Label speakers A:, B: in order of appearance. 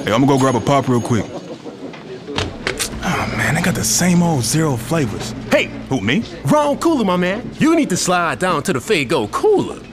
A: Hey, I'm gonna go grab a pop real quick. Oh, man, they got the same old zero flavors.
B: Hey,
A: Who, me?
B: wrong cooler, my man. You need to slide down to the Faygo cooler.